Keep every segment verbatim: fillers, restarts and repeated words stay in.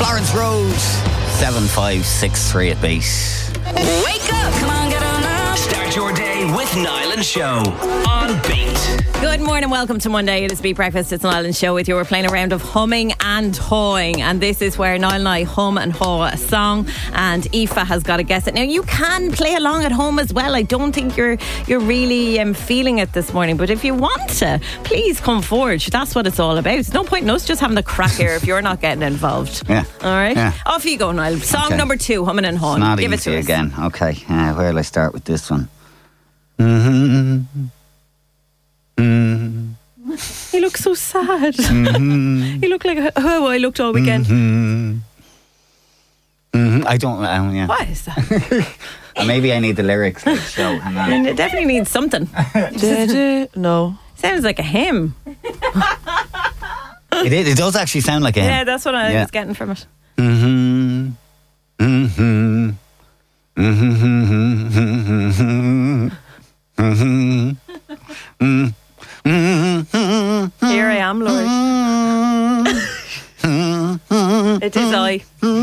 Florence Rose. seven five six three at base. Wake up! Come on, get on up. Start your day with Niall and Show on Beat. Good morning, welcome to Monday. It is Beat Breakfast. It's Niall and Show with you. We're playing a round of humming and hawing, and this is where Niall and I hum and haw a song, and Aoife has got to guess it. Now you can play along at home as well. I don't think you're you're really um, feeling it this morning, but if you want to, please come forward. That's what it's all about. There's no point in us just having the crack here if you're not getting involved. Yeah. All right. Yeah. Off you go, Niall. Song Okay. number two, humming and hawing. It's not Give easy it to us. again. Okay, uh, where will I start with this one? Mm-hmm. Mm-hmm. You look so sad. Mm-hmm. You look like how I looked all weekend. Mm-hmm. Mm-hmm. I don't know. Yeah. What is that? Uh, maybe I need the lyrics. Like, so, hang on. And it definitely needs something. No. Sounds like a hymn. It, is, it does actually sound like a hymn. Yeah, that's what I Yeah. was getting from it. Mm-hmm. Mm-hmm. Mm-hmm. Mm-hmm. Mm-hmm. Here I am, Lord. It is I.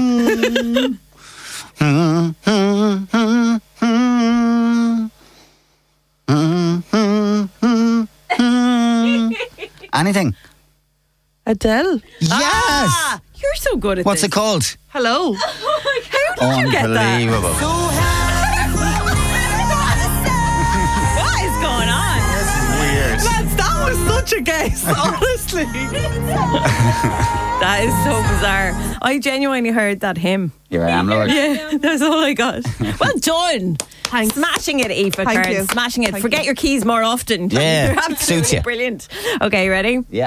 Anything? Adele. Yes! Ah, you're so good at What's this. it called? Hello. How did you get that? Unbelievable. What is going on? Weird. Lads, that was such a guess, honestly. That is so bizarre. I genuinely heard that hymn. Here I am, Lord. Yeah, that's all I got. Well done. Thanks. Smashing it, Aoife. Thank Karen. you. Smashing it. Thank Forget you. your keys more often. Yeah, You're absolutely suits you. brilliant. Okay, ready? Yeah.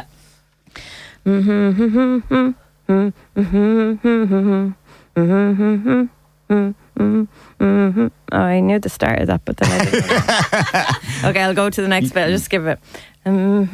Oh, I knew the start of that, but then I didn't. Okay, I'll go to the next bit. I'll just give it. Um,